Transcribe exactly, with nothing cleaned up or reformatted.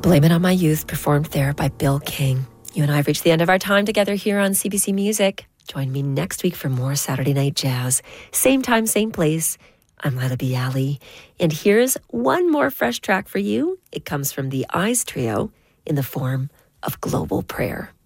Blame It on My Youth, performed there by Bill King. You and I have reached the end of our time together here on C B C Music. Join me next week for more Saturday Night Jazz. Same time, same place. I'm Lila B. Alley. And here's one more fresh track for you. It comes from the Eyes Trio in the form of Global Prayer.